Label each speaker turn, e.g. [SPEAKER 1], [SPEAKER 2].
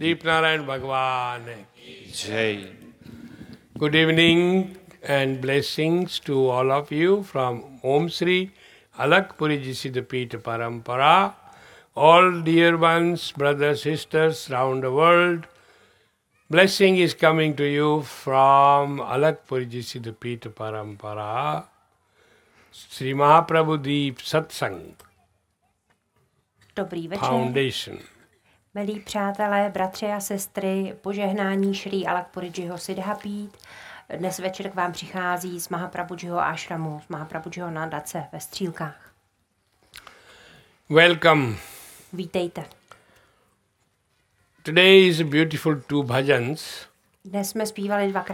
[SPEAKER 1] Deep Narayan Bhagwan.
[SPEAKER 2] Jai.
[SPEAKER 1] Good evening and blessings to all of you from Om Sri Alakpuri Ji Siddhapita Parampara. All dear ones, brothers, sisters round the world, blessing is coming to you from Alakpuri Ji Siddhapita Parampara, Sri Mahaprabhu Deep Satsang
[SPEAKER 3] Dobrý večer,
[SPEAKER 1] Foundation.
[SPEAKER 3] milí přátelé, bratři a sestry, požehnání Šrí Alakpurijiho Siddhapít. Dnes večer k vám přichází z Mahaprabhujiho ášramu, z Mahaprabhujiho nadace ve Střílkách.
[SPEAKER 1] Welcome.
[SPEAKER 3] Vítejte.
[SPEAKER 1] Today is beautiful two bhajans.
[SPEAKER 3] Dnes jsme zpívali dvakrát